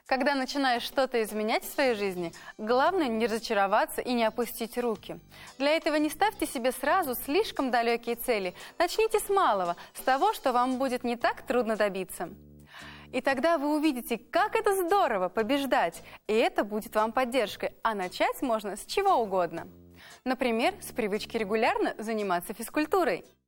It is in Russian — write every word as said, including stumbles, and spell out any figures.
Когда начинаешь что-то изменять в своей жизни, главное не разочароваться и не опустить руки. Для этого не ставьте себе сразу слишком далекие цели. Начните с малого, с того, что вам будет не так трудно добиться. И тогда вы увидите, как это здорово побеждать, и это будет вам поддержкой. А начать можно с чего угодно. Например, с привычки регулярно заниматься физкультурой.